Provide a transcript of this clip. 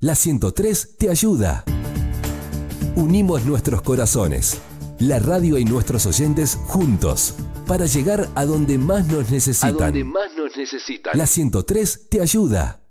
La 103 te ayuda. Unimos nuestros corazones, la radio y nuestros oyentes juntos, para llegar a donde más nos necesitan. La 103 te ayuda.